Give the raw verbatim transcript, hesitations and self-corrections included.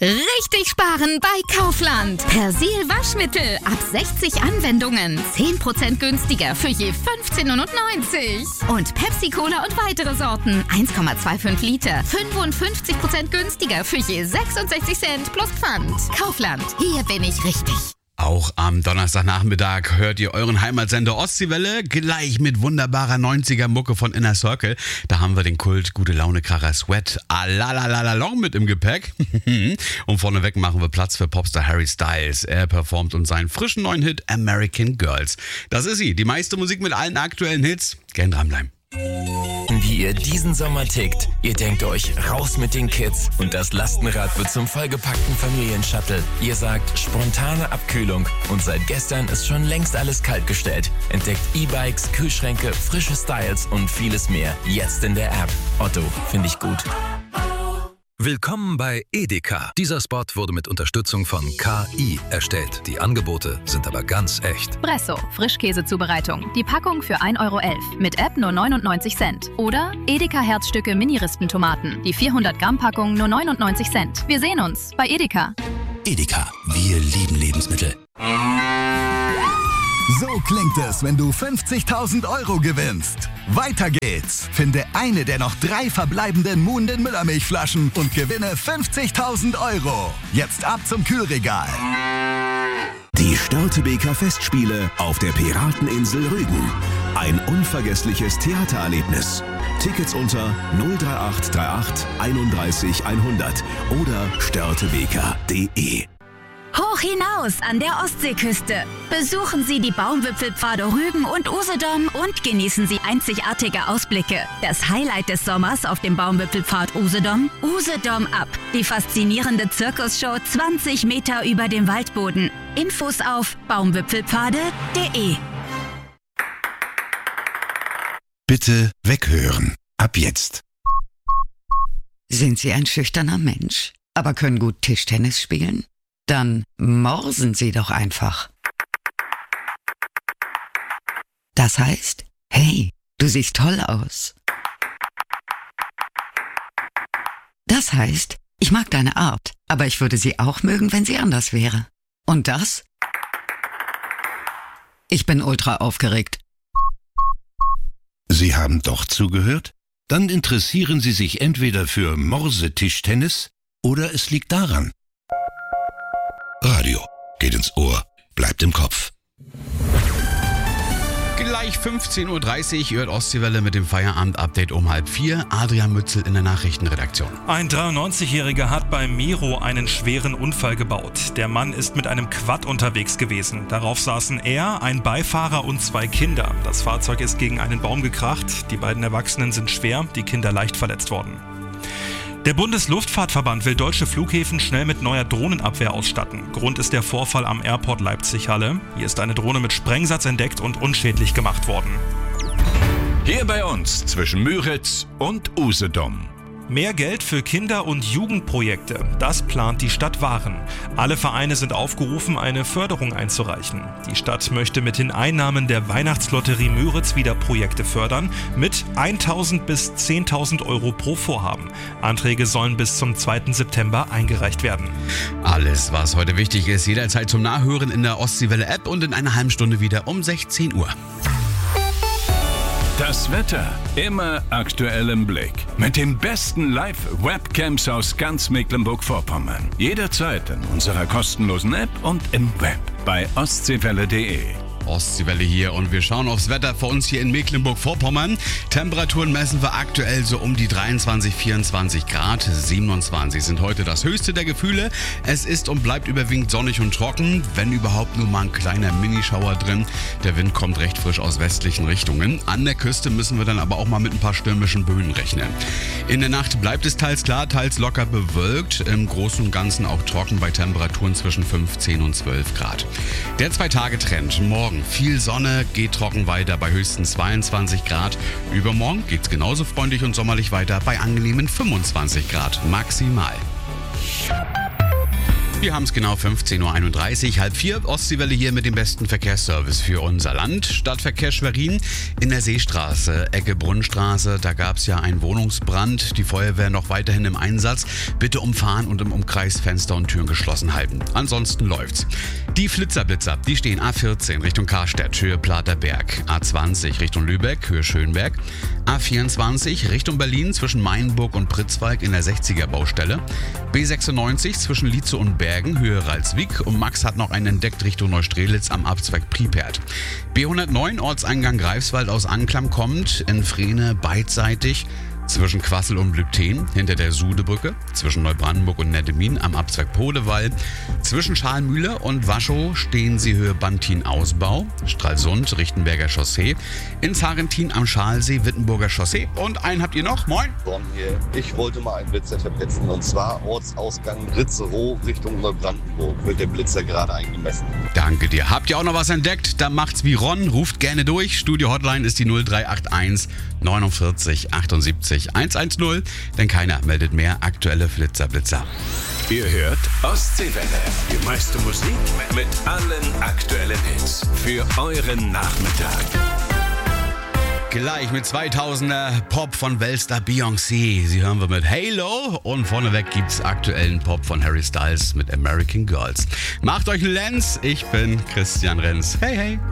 Richtig sparen bei Kaufland. Persil Waschmittel ab sechzig Anwendungen. zehn Prozent günstiger für je fünfzehn neunundneunzig. Und Pepsi Cola und weitere Sorten. eins Komma fünfundzwanzig Liter. fünfundfünfzig Prozent günstiger für je sechsundsechzig Cent plus Pfand. Kaufland. Hier bin ich richtig. Auch am Donnerstagnachmittag hört ihr euren Heimatsender Ostseewelle gleich mit wunderbarer neunziger-Mucke von Inner Circle. Da haben wir den Kult Gute Laune-Kracher Sweat Alalalalong mit im Gepäck. Und vorneweg machen wir Platz für Popstar Harry Styles. Er performt uns seinen frischen neuen Hit American Girls. Das ist sie, die meiste Musik mit allen aktuellen Hits. Gern dranbleiben. Wie ihr diesen Sommer tickt. Ihr denkt euch, raus mit den Kids und das Lastenrad wird zum vollgepackten Familienshuttle. Ihr sagt, spontane Abkühlung und seit gestern ist schon längst alles kaltgestellt. Entdeckt E-Bikes, Kühlschränke, frische Styles und vieles mehr. Jetzt in der App. Otto, finde ich gut. Willkommen bei Edeka. Dieser Spot wurde mit Unterstützung von K I erstellt. Die Angebote sind aber ganz echt. Bresso, Frischkäsezubereitung. Die Packung für ein Euro elf. Mit App nur neunundneunzig Cent. Oder Edeka Herzstücke Mini-Rispentomaten. Die vierhundert Gramm Packung nur neunundneunzig Cent. Wir sehen uns bei Edeka. Edeka, wir lieben Lebensmittel. So klingt es, wenn du fünfzigtausend Euro gewinnst. Weiter geht's. Finde eine der noch drei verbleibenden Muhnden Müllermilchflaschen und gewinne fünfzigtausend Euro. Jetzt ab zum Kühlregal. Die Störtebeker Festspiele auf der Pirateninsel Rügen. Ein unvergessliches Theatererlebnis. Tickets unter null drei acht drei acht einunddreißig hundert oder störtebeker punkt de. Hoch hinaus an der Ostseeküste. Besuchen Sie die Baumwipfelpfade Rügen und Usedom und genießen Sie einzigartige Ausblicke. Das Highlight des Sommers auf dem Baumwipfelpfad Usedom? Usedom Up. Die faszinierende Zirkusshow zwanzig Meter über dem Waldboden. Infos auf baumwipfelpfade punkt de. Bitte weghören. Ab jetzt. Sind Sie ein schüchterner Mensch, aber können gut Tischtennis spielen? Dann morsen Sie doch einfach. Das heißt, hey, du siehst toll aus. Das heißt, ich mag deine Art, aber ich würde sie auch mögen, wenn sie anders wäre. Und das? Ich bin ultra aufgeregt. Sie haben doch zugehört? Dann interessieren Sie sich entweder für Morsetischtennis oder es liegt daran. Radio geht ins Ohr, bleibt im Kopf. Gleich fünfzehn Uhr dreißig hört Ostseewelle mit dem Feierabend-Update um halb vier. Adrian Mützel in der Nachrichtenredaktion. Ein dreiundneunzigjähriger hat bei Miro einen schweren Unfall gebaut. Der Mann ist mit einem Quad unterwegs gewesen. Darauf saßen er, ein Beifahrer und zwei Kinder. Das Fahrzeug ist gegen einen Baum gekracht. Die beiden Erwachsenen sind schwer, die Kinder leicht verletzt worden. Der Bundesluftfahrtverband will deutsche Flughäfen schnell mit neuer Drohnenabwehr ausstatten. Grund ist der Vorfall am Airport Leipzig-Halle. Hier ist eine Drohne mit Sprengsatz entdeckt und unschädlich gemacht worden. Hier bei uns zwischen Müritz und Usedom. Mehr Geld für Kinder- und Jugendprojekte, das plant die Stadt Waren. Alle Vereine sind aufgerufen, eine Förderung einzureichen. Die Stadt möchte mit den Einnahmen der Weihnachtslotterie Müritz wieder Projekte fördern, mit eintausend bis zehntausend Euro pro Vorhaben. Anträge sollen bis zum zweiten September eingereicht werden. Alles, was heute wichtig ist, jederzeit zum Nachhören in der Ostseewelle-App und in einer halben Stunde wieder um sechzehn Uhr. Das Wetter immer aktuell im Blick. Mit den besten Live-Webcams aus ganz Mecklenburg-Vorpommern. Jederzeit in unserer kostenlosen App und im Web bei ostseewelle punkt de. Ostseewelle hier und wir schauen aufs Wetter für uns hier in Mecklenburg-Vorpommern. Temperaturen messen wir aktuell so um die dreiundzwanzig, vierundzwanzig Grad. siebenundzwanzig sind heute das höchste der Gefühle. Es ist und bleibt überwiegend sonnig und trocken, wenn überhaupt nur mal ein kleiner Minischauer drin. Der Wind kommt recht frisch aus westlichen Richtungen. An der Küste müssen wir dann aber auch mal mit ein paar stürmischen Böen rechnen. In der Nacht bleibt es teils klar, teils locker bewölkt. Im Großen und Ganzen auch trocken bei Temperaturen zwischen fünfzehn und zwölf Grad. Der Zwei-Tage-Trend morgen. Viel Sonne, geht trocken weiter bei höchstens zweiundzwanzig Grad. Übermorgen geht's genauso freundlich und sommerlich weiter bei angenehmen fünfundzwanzig Grad maximal. Wir haben es genau fünfzehn Uhr einunddreißig, halb vier. Ostseewelle hier mit dem besten Verkehrsservice für unser Land. Stadtverkehr Schwerin in der Seestraße, Ecke Brunnenstraße. Da gab es ja einen Wohnungsbrand. Die Feuerwehr noch weiterhin im Einsatz. Bitte umfahren und im Umkreis Fenster und Türen geschlossen halten. Ansonsten läuft's. Die Flitzerblitzer, die stehen A vierzehn Richtung Karstedt, Höhe Platerberg. A zwanzig Richtung Lübeck, Höhe Schönberg. A vierundzwanzig Richtung Berlin zwischen Mainburg und Pritzwalk in der sechziger Baustelle. B sechsundneunzig zwischen Lietze und Bergen, Höhe Ralswiek. Und Max hat noch einen entdeckt Richtung Neustrelitz am Abzweig Pripert. B hundertneun Ortseingang Greifswald aus Anklam kommt in Frehne beidseitig zwischen Quassel und Lübten, hinter der Sudebrücke, zwischen Neubrandenburg und Nettemin am Abzweig Podewall. Zwischen Schalmühle und Waschow stehen sie Höhe Bantin-Ausbau, Stralsund, Richtenberger Chaussee, in Zarentin am Schalsee, Wittenburger Chaussee. Und einen habt ihr noch, moin. Ron hier. Ich wollte mal einen Blitzer verblitzen, und zwar Ortsausgang Ritzerow Richtung Neubrandenburg. Wird der Blitzer gerade eingemessen. Danke dir. Habt ihr auch noch was entdeckt? Dann macht's wie Ron, ruft gerne durch. Studio-Hotline ist die null drei acht eins neunundvierzig achtundsiebzig hundertzehn, denn keiner meldet mehr aktuelle Flitzerblitzer. Ihr hört Ostseewelle. Die meiste Musik mit allen aktuellen Hits für euren Nachmittag. Gleich mit zweitausender Pop von Weltstar Beyoncé. Sie hören wir mit Halo und vorneweg gibt's aktuellen Pop von Harry Styles mit American Girls. Macht euch einen Lenz, ich bin Christian Renz. Hey, hey.